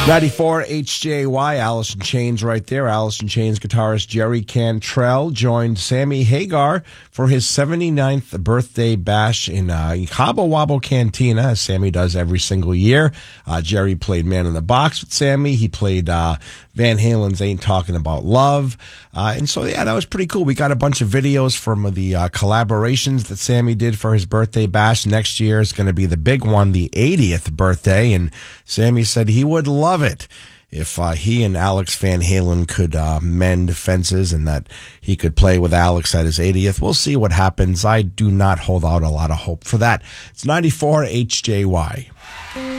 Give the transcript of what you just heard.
94 HJY, Alice in Chains right there. Alice in Chains guitarist Jerry Cantrell joined Sammy Hagar for his 79th birthday bash in Cabo Wabo Cantina, as Sammy does every single year. Jerry played Man in the Box with Sammy. He played Van Halen's Ain't Talking About Love. And so, yeah, that was pretty cool. We got a bunch of videos from the collaborations that Sammy did for his birthday bash. Next year is going to be the big one, the 80th birthday. And Sammy said he would love it if he and Alex Van Halen could mend fences and that he could play with Alex at his 80th. We'll see what happens. I do not hold out a lot of hope for that. It's 94 HJY.